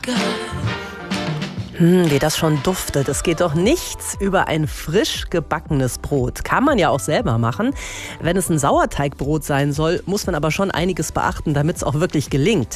Wie das schon duftet. Es geht doch nichts über ein frisch gebackenes Brot. Kann man ja auch selber machen. Wenn es ein Sauerteigbrot sein soll, muss man aber schon einiges beachten, damit es auch wirklich gelingt.